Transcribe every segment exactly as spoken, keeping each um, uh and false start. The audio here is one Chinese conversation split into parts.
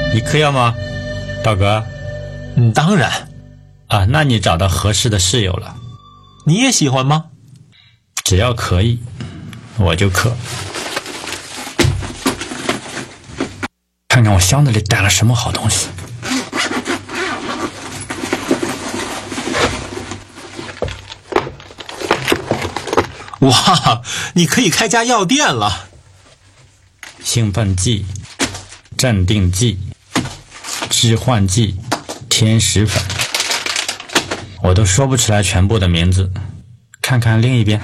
一颗要吗，道哥？ 嗯，当然。 啊，那你找到合适的室友了。 你也喜欢吗？ 只要可以，我就嗑。看看我箱子里带了什么好东西。 哇，你可以开家药店了。 兴奋剂、镇定剂、致幻剂、天使粉，我都说不出来全部的名字。看看另一边，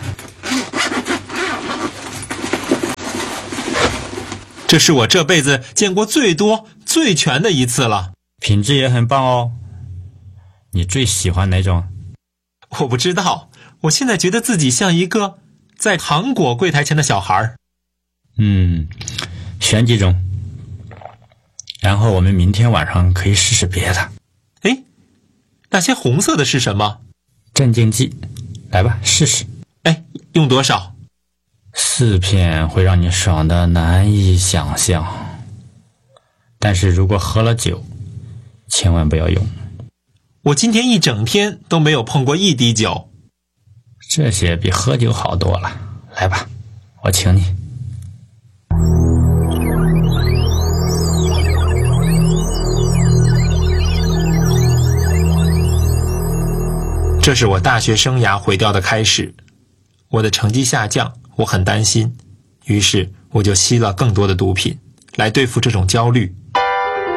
这是我这辈子见过最多最全的一次了， 品质也很棒哦。你最喜欢哪种？ 我不知道，我现在觉得自己像一个在糖果柜台前的小孩。 嗯，选几种，然后我们明天晚上可以试试别的。 诶，那些红色的是什么？ 镇静剂，来吧，试试。 诶，用多少？ 四片会让你爽得难以想象，但是如果喝了酒，千万不要用。 我今天一整天都没有碰过一滴酒。 这些比喝酒好多了，来吧，我请你。 这是我大学生涯毁掉的开始，我的成绩下降，我很担心，于是我就吸了更多的毒品，来对付这种焦虑。